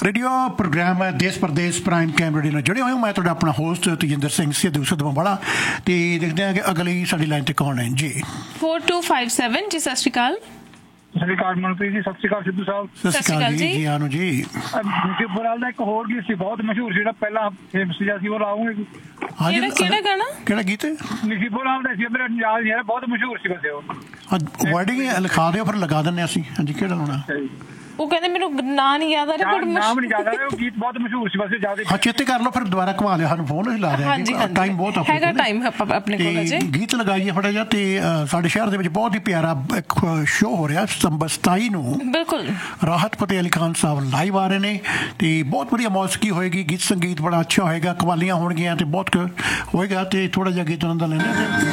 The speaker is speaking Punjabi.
ਰੇਡੀਓ ਪ੍ਰੋਗਰਾਮ ਹੈ ਦੇਸ਼ ਪ੍ਰਦੇਸ਼ ਪ੍ਰਾਈਮ ਟਾਈਮ ਰੇਡੀਓ ਨਾਲ ਜੁੜੇ ਹੋਏ ਹੋ। ਮੈਂ ਤੁਹਾਡਾ ਆਪਣਾ ਹੋਸਟ ਤੇਜਿੰਦਰ ਸਿੰਘ ਸਿੱਧੂ ਸਦਵਾਂ ਤੇ ਦੇਖਦੇ ਹਾਂ ਕਿ ਅਗਲੀ ਸਾਡੀ ਲਾਈਨ ਤੇ ਕੌਣ ਹੈ ਜੀ। 4257 ਜੀ ਸਤਿ ਸ਼੍ਰੀ ਅਕਾਲ। ਸਤਿ ਸ਼੍ਰੀ ਅਕਾਲ ਮਨਪ੍ਰੀਤ ਜੀ, ਸਤਿ ਸ਼੍ਰੀ ਅਕਾਲ ਸਿੱਧੂ ਸਾਹਿਬ। ਸਤਿ ਸ਼੍ਰੀ ਅਕਾਲ ਜੀ। ਜੀ ਆਨੂ ਜੀ। ਨਸੀਬੋਲਾਲ ਦਾ ਇੱਕ ਹੋਰ ਗੀਤ ਸੀ ਬਹੁਤ ਮਸ਼ਹੂਰ, ਜਿਹੜਾ ਪਹਿਲਾਂ ਫੇਮਸ ਸੀ, ਅਸੀਂ ਉਹ ਲਾਉਂਗੇ। ਕਿਹੜਾ ਗਾਣਾ? ਕਿਹੜਾ ਗੀਤ? ਨਸੀਬੋਲਾਲ ਦਾ ਸੀ, ਮੇਰਾ ਯਾਦ ਨਹੀਂ, ਬਹੁਤ ਮਸ਼ਹੂਰ ਸੀ ਵੈਸੇ ਉਹ। ਵਰਡਿੰਗ ਲਿਖਾ ਦਿਓ ਫਿਰ ਲਗਾ ਦਿੰਦੇ ਅਸੀਂ। ਹਾਂਜੀ ਕਿਹੜਾ ਲਾਉਣਾ? ਉਹ ਕਹਿੰਦੇ ਮੈਨੂੰ ਨਾਂ ਨਹੀਂ ਯਾਦ ਆ ਰਿਹਾ, ਨਾਮ ਨਹੀਂ ਯਾਦ ਆ ਰਿਹਾ। ਉਹ ਗੀਤ ਬਹੁਤ ਮਸ਼ਹੂਰ ਸੀ ਵੈਸੇ ਜ਼ਿਆਦਾ। ਹਾਂ ਚੇਤੇ ਕਰ ਲਓ, ਫਿਰ ਦੁਬਾਰਾ ਘੁਮਾ ਲਿਓ, ਸਾਨੂੰ ਫੋਨ ਲਾ ਦਿਆਂਗੇ। ਟਾਈਮ ਬਹੁਤ ਹੈਗਾ, ਟਾਈਮ ਆਪਣੇ ਕੋਲ ਅਜੇ। ਗੀਤ ਲਗਾਈਏ ਫਟਾ ਜਿਹਾ। ਤੇ ਸਾਡੇ ਸ਼ਹਿਰ ਦੇ ਵਿੱਚ ਬਹੁਤ ਹੀ ਪਿਆਰਾ ਇੱਕ ਸ਼ੋਅ ਹੋ ਰਿਹਾ ਸਤੰਬਰ 27 ਨੂੰ। ਬਿਲਕੁਲ। ਰਾਹਤ ਫਤਿਹ ਅਲੀ ਖਾਨ ਸਾਹਿਬ ਲਾਈਵ ਆ ਰਹੇ ਨੇ ਤੇ ਬਹੁਤ ਵਧੀਆ ਮੌਸੀਕੀ ਹੋਏਗੀ, ਗੀਤ ਸੰਗੀਤ ਬੜਾ ਅੱਛਾ ਹੋਏਗਾ, ਕਵਾਲੀਆਂ ਹੋਣਗੀਆਂ ਤੇ ਬਹੁਤ ਹੋਏਗਾ। ਤੇ ਥੋੜਾ ਜਿਹਾ ਗੀਤ ਉਹਨਾਂ ਦਾ ਲੈਣਾ।